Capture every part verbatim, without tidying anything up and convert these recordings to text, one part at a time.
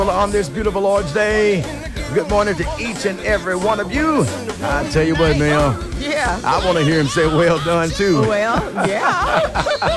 On this beautiful Lord's Day. Good morning to each and every one of you. I tell you what, Mel. Yeah. I want to hear him say well done, too. Well, yeah.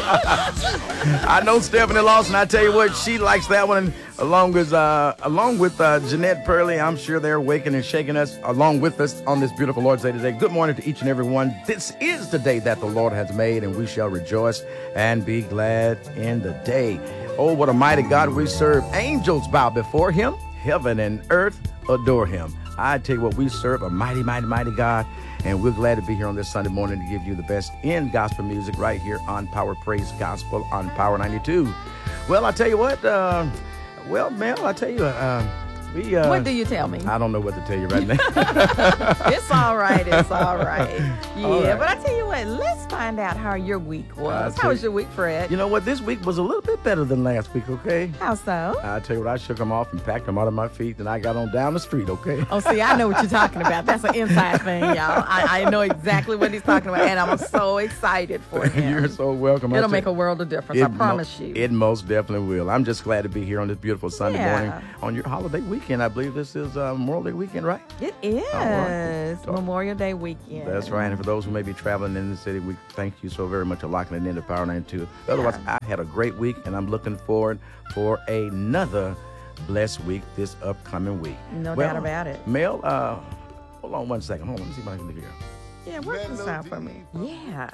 I know Stephanie Lawson. I tell you what, she likes that one. Along with, uh, along with uh, Jeanette Purley, I'm sure they're waking and shaking us along with us on this beautiful Lord's Day today. Good morning to each and every one. This is the day that the Lord has made, and we shall rejoice and be glad in the day. Oh, what a mighty God we serve. Angels bow before him. Heaven and earth adore him. I tell you what, we serve a mighty, mighty, mighty God. And we're glad to be here on this Sunday morning to give you the best in gospel music right here on Power Praise Gospel on Power ninety-two. Well, I tell you what, uh, well, Mel, I tell you, uh, we... Uh, what do you tell me? I don't know what to tell you right now. It's all right. It's all right. Yeah, all right. But I tell you what, let's find out how your week was. I How was your week, Fred? You know what? This week was a little bit better than last week, okay? How so? I tell you what, I shook them off and packed them out of my feet, and I got on down the street, okay? Oh, see, I know what you're talking about. That's an inside thing, y'all. I, I know exactly what he's talking about, and I'm so excited for him. You're so welcome. It'll make a world of difference, I promise mo- you. It most definitely will. I'm just glad to be here on this beautiful Sunday Yeah. morning on your holiday weekend. I believe this is uh, Memorial Day weekend, right? It is right. Memorial Day weekend. That's right. And for those who may be traveling in the city, we thank you so very much for locking it into Power ninety-two. Otherwise, Yeah. I had a great week, and I'm looking forward for another blessed week this upcoming week. No Well, doubt about it. Mel, uh, hold on one second. Hold on. Let me see if I can do here. Yeah, work this out for me. Yeah.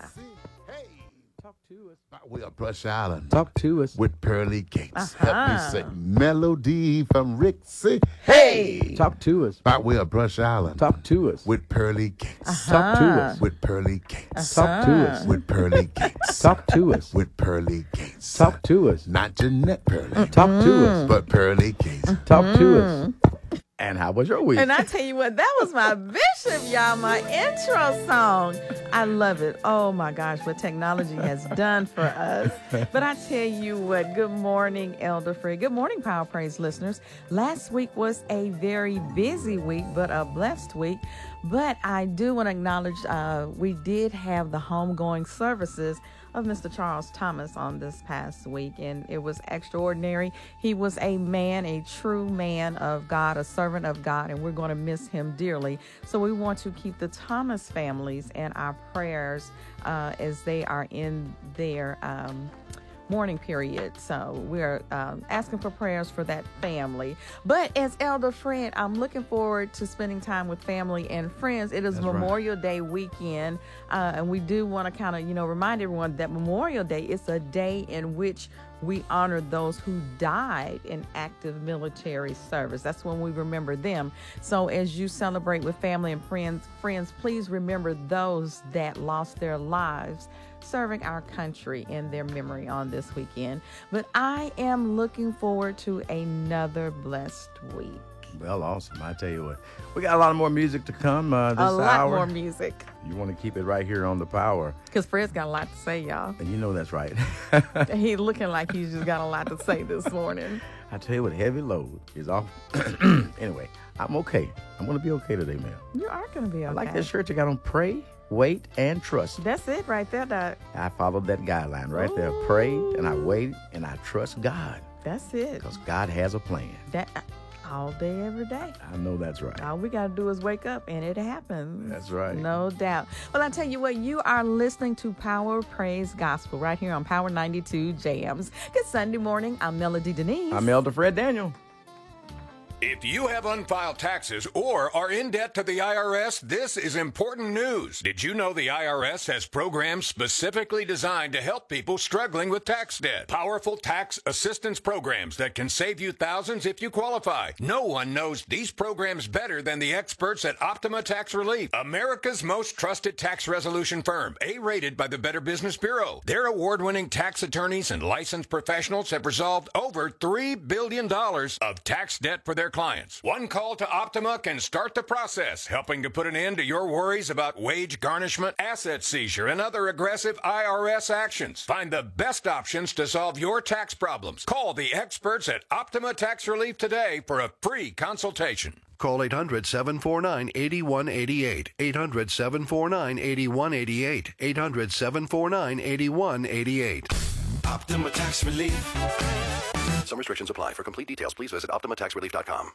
Talk to us. We are Brush Island. Talk to us. With Pearly Gates. Uh-huh. Help me say melody from Rixie. Hey. Talk to us. By way of Brush Island. Talk to us. With Pearly Gates. Uh-huh. Talk to us. With Pearly Gates. Talk to us. With Pearly Gates. Talk to us. With Pearly Gates. Talk to us. Not Jeanette Pearly. Talk to us. But Pearly Gates. Talk to us. And how was your week? And I tell you what, that was my Bishop, y'all, my intro song. I love it. Oh, my gosh, what technology has done for us. But I tell you what, good morning, Elder Fred. Good morning, Power Praise listeners. Last week was a very busy week, but a blessed week. But I do want to acknowledge uh, we did have the homegoing services of Mister Charles Thomas on this past week, and it was extraordinary. He was a man, a true man of God, a servant of God, and we're going to miss him dearly. So we want to keep the Thomas families in our prayers uh, as they are in their um, mourning period. So we're um, asking for prayers for that family. But as Elder Fred, I'm looking forward to spending time with family and friends. It is That's Memorial right. Day weekend, uh, and we do want to kind of, you know, remind everyone that Memorial Day is a day in which we honor those who died in active military service. That's when we remember them. So as you celebrate with family and friends, friends, please remember those that lost their lives serving our country in their memory on this weekend. But I am looking forward to another blessed week. Well, awesome. I tell you what, we got a lot of more music to come uh, this a lot hour. more music. You want to keep it right here on the Power. Because Fred's got a lot to say, y'all. And you know that's right. He's looking like he's just got a lot to say this morning. I tell you what, heavy load is off. Anyway, I'm okay. I'm going to be okay today, man. You are going to be okay. I like that shirt you got on. Pray, wait, and trust. That's it right there, Doc. I followed that guideline right there. Prayed, and I waited, and I trust God. That's it. Because God has a plan. That all day, every day. I know that's right. All we got to do is wake up, and it happens. That's right. No doubt. Well, I tell you what, you are listening to Power Praise Gospel right here on Power ninety-two Jams. Good Sunday morning. I'm Melody Denise. I'm Elder Fred Daniel. If you have unfiled taxes or are in debt to the I R S, this is important news. Did you know the I R S has programs specifically designed to help people struggling with tax debt? Powerful tax assistance programs that can save you thousands if you qualify. No one knows these programs better than the experts at Optima Tax Relief, America's most trusted tax resolution firm, A-rated by the Better Business Bureau. Their award-winning tax attorneys and licensed professionals have resolved over three billion dollars of tax debt for their clients. One call to Optima can start the process, helping to put an end to your worries about wage garnishment, asset seizure, and other aggressive I R S actions. Find the best options to solve your tax problems. Call the experts at Optima Tax Relief today for a free consultation. Call eight hundred, seven four nine, eight one eight eight. eight hundred, seven four nine, eight one eight eight. eight hundred, seven four nine, eight one eight eight. Optima Tax Relief. Some restrictions apply. For complete details, please visit Optima Tax Relief dot com.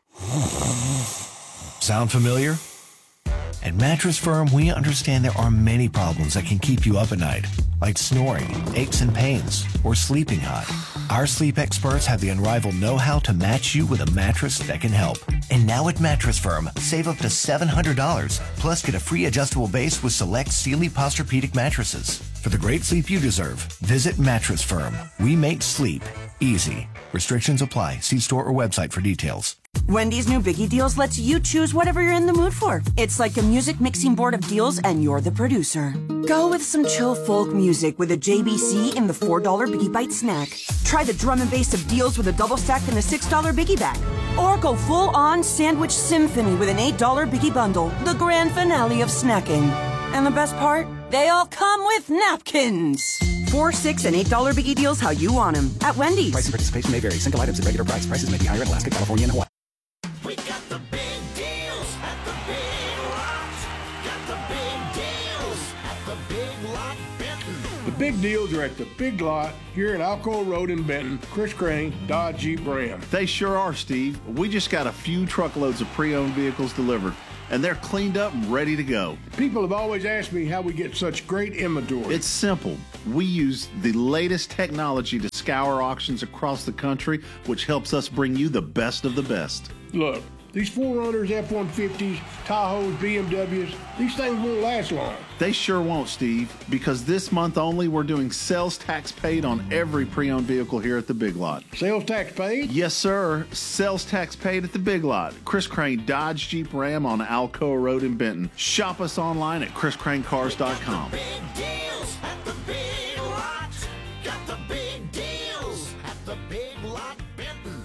Sound familiar? At Mattress Firm, we understand there are many problems that can keep you up at night, like snoring, aches and pains, or sleeping hot. Our sleep experts have the unrivaled know-how to match you with a mattress that can help. And now at Mattress Firm, save up to seven hundred dollars, plus get a free adjustable base with select Sealy Posturepedic mattresses. For the great sleep you deserve, visit Mattress Firm. We make sleep easy. Restrictions apply. See store or website for details. Wendy's new Biggie Deals lets you choose whatever you're in the mood for. It's like a music mixing board of deals and you're the producer. Go with some chill folk music with a J B C in the four dollar Biggie Bite snack. Try the drum and bass of deals with a double stack in the six dollar Biggie bag. Or go full-on sandwich symphony with an eight dollar Biggie bundle, the grand finale of snacking. And the best part? They all come with napkins. Four, six, and eight dollar Biggie Deals how you want them at Wendy's. Price and participation may vary. Single items at regular price. Prices may be higher in Alaska, California, and Hawaii. We got the big deals at the Big Lot. Got the big deals at the Big Lot Benton. The big deals are at the Big Lot here at Alcoa Road in Benton. Chris Crane, Dodge Jeep Ram. They sure are, Steve. We just got a few truckloads of pre-owned vehicles delivered, and they're cleaned up and ready to go. People have always asked me how we get such great inventory. It's simple. We use the latest technology to scour auctions across the country, which helps us bring you the best of the best. Look, these four runners, F one fifties, Tahoes, B M Ws, these things won't last long. They sure won't, Steve, because this month only we're doing sales tax paid on every pre-owned vehicle here at the Big Lot. Sales tax paid? Yes, sir. Sales tax paid at the Big Lot. Chris Crane Dodge Jeep Ram on Alcoa Road in Benton. Shop us online at chris crane cars dot com. Big deals at the Big Lot. Got the big deals at the Big Lot Benton.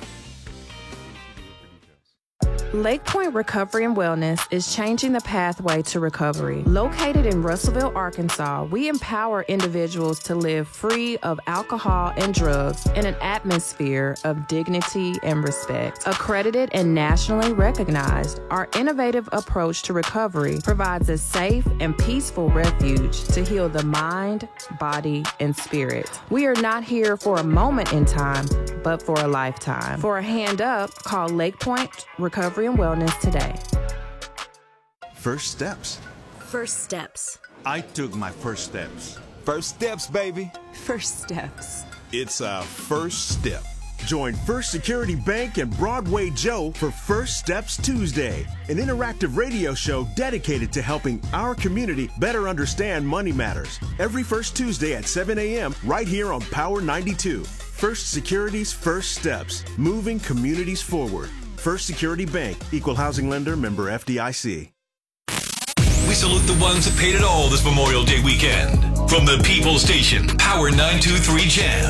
Lake Point Recovery and Wellness is changing the pathway to recovery. Located in Russellville, Arkansas, we empower individuals to live free of alcohol and drugs in an atmosphere of dignity and respect. Accredited and nationally recognized, our innovative approach to recovery provides a safe and peaceful refuge to heal the mind, body, and spirit. We are not here for a moment in time, but for a lifetime. For a hand up, call Lake Point Recovery and Wellness today. First steps. First steps. I took my first steps. First steps, baby. First steps. It's a first step. Join First Security Bank and Broadway Joe for First Steps Tuesday, an interactive radio show dedicated to helping our community better understand money matters. Every first Tuesday at seven a.m. right here on Power ninety-two. First Security's First Steps, moving communities forward. First Security Bank, Equal Housing Lender, member F D I C. We salute the ones that paid it all this Memorial Day weekend. From the People Station, Power nine two three Jam.